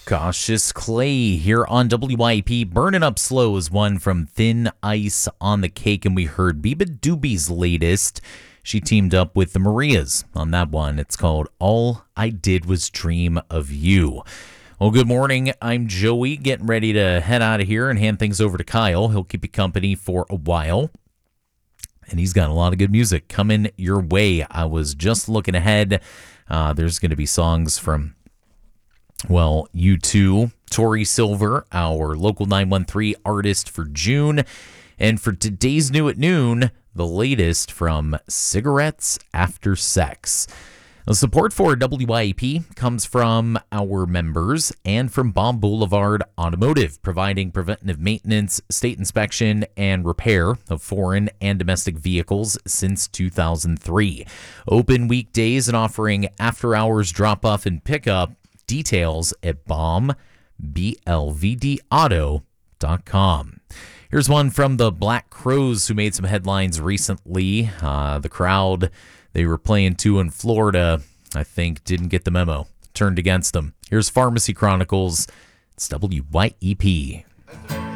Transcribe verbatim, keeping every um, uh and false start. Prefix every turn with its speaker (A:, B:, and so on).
A: Cautious Clay here on W Y P. Burning Up Slow is one from Thin Ice on the Cake, and we heard Biba Doobie's latest. She teamed up with the Marias on that one. It's called All I Did Was Dream of You. Well, good morning. I'm Joey, getting ready to head out of here and hand things over to Kyle. He'll keep you company for a while, and he's got a lot of good music coming your way. I was just looking ahead. Uh, there's going to be songs from, well, U two, Tori Silver, our local nine one three artist for June. And for today's New at Noon, the latest from Cigarettes After Sex. The support for W Y P comes from our members and from Bomb Boulevard Automotive, providing preventative maintenance, state inspection, and repair of foreign and domestic vehicles since two thousand three. Open weekdays and offering after-hours drop-off and pickup. Details at bomb b l v d auto dot com. Here's one from the Black Crowes, who made some headlines recently. Uh, the crowd they were playing to in Florida, I think, didn't get the memo. Turned against them. Here's Pharmacy Chronicles. It's W Y E P.